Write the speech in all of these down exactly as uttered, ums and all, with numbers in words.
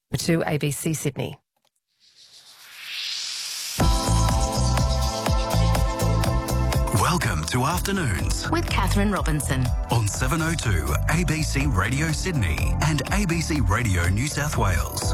To A B C Sydney. Welcome to Afternoons with Catherine Robinson on seven oh two A B C Radio Sydney and A B C Radio New South Wales.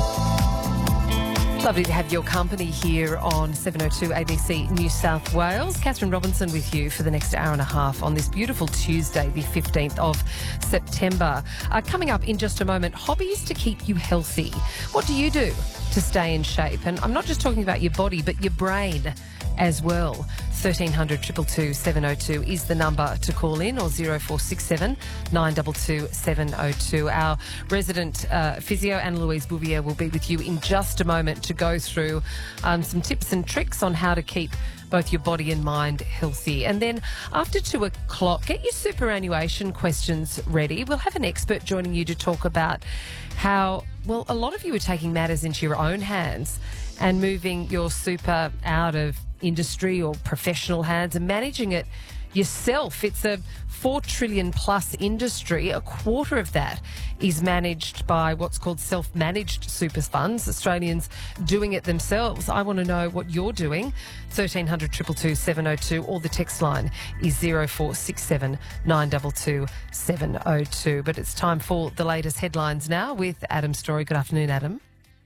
Lovely to have your company here on seven oh two A B C New South Wales. Catherine Robinson with you for the next hour and a half on this beautiful Tuesday, the fifteenth of September. Uh, coming up in just a moment, hobbies to keep you healthy. What do you do to stay in shape? And I'm not just talking about your body, but your brain as well. thirteen hundred, two two two, seven oh two is the number to call in, or zero four six seven, nine two two, seven oh two. Our resident uh, physio, Anna Louise Bouvier, will be with you in just a moment to go through um, some tips and tricks on how to keep both your body and mind healthy. And then after two o'clock, get your superannuation questions ready. We'll have an expert joining you to talk about how, well, a lot of you are taking matters into your own hands and moving your super out of industry or professional hands and managing it yourself. It's a four trillion plus industry. A quarter of that is managed by what's called self-managed super funds. Australians doing it themselves. I want to know what you're doing. thirteen hundred, two two two, seven oh two, or the text line is zero four six seven, nine two two, seven oh two. But it's time for the latest headlines now with Adam Story. Good afternoon, Adam.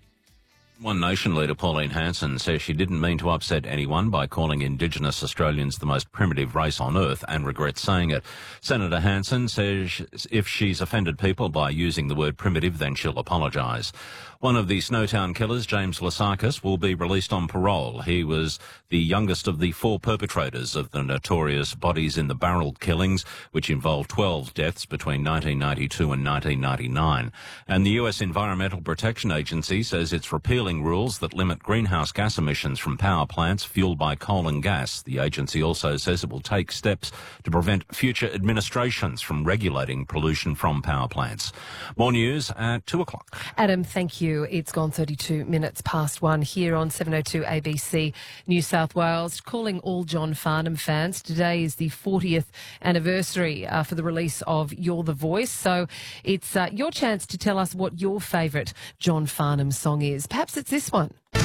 One Nation leader Pauline Hanson says she didn't mean to upset anyone by calling Indigenous Australians the most primitive race on earth and regrets saying it. Senator Hanson says if she's offended people by using the word primitive, then she'll apologise. One of the Snowtown killers, James Lasakis, will be released on parole. He was the youngest of the four perpetrators of the notorious Bodies in the Barrel killings, which involved twelve deaths between nineteen ninety-two and nineteen ninety-nine. And the U S Environmental Protection Agency says it's repealing rules that limit greenhouse gas emissions from power plants fueled by coal and gas. The agency also says it will take steps to prevent future administrations from regulating pollution from power plants. More news at two o'clock. Adam, thank you. It's gone thirty-two minutes past one here on seven oh two A B C New South Wales. Calling all John Farnham fans. Today is the fortieth anniversary uh, for the release of You're the Voice. So it's uh, your chance to tell us what your favourite John Farnham song is. Perhaps it's this one.